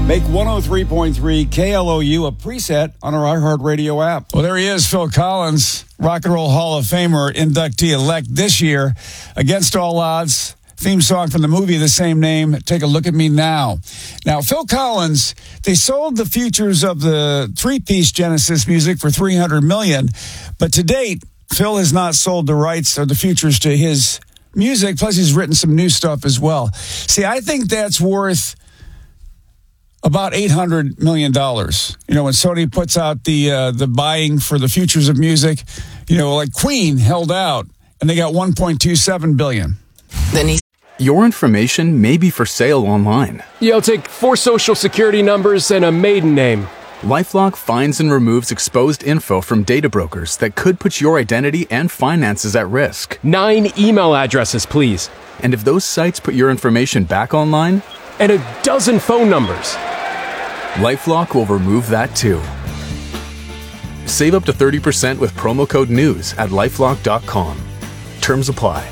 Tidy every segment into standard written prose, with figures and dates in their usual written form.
Make 103.3 KLOU a preset on our iHeartRadio app. Well, there he is, Phil Collins, Rock and Roll Hall of Famer, inductee-elect this year. Against All Odds, theme song from the movie of the same name, Take a Look at Me Now. Now, Phil Collins, they sold the futures of the three-piece Genesis music for $300 million, but to date, Phil has not sold the rights or the futures to his music, plus he's written some new stuff as well. See, I think that's worth about $800 million. You know, when Sony puts out the buying for the futures of music, you know, like Queen held out, and they got $1.27 billion. Your information may be for sale online. Yeah, I'll take 4 social security numbers and a maiden name. LifeLock finds and removes exposed info from data brokers that could put your identity and finances at risk. 9 email addresses, please. And if those sites put your information back online, and a dozen phone numbers. LifeLock will remove that too. Save up to 30% with promo code NEWS at LifeLock.com. Terms apply.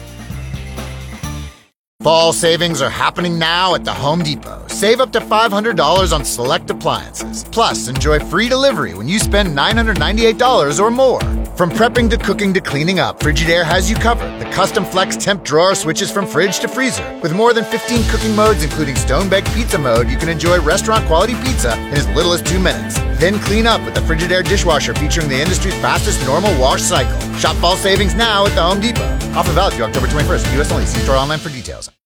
Fall savings are happening now at the Home Depot. Save up to $500 on select appliances. Plus, enjoy free delivery when you spend $998 or more. From prepping to cooking to cleaning up, Frigidaire has you covered. The custom flex temp drawer switches from fridge to freezer. With more than 15 cooking modes, including stone-baked pizza mode, you can enjoy restaurant-quality pizza in as little as 2 minutes. Then clean up with the Frigidaire dishwasher featuring the industry's fastest normal wash cycle. Shop fall savings now at the Home Depot. Offer valid through October 21st. U.S. only. See store online for details.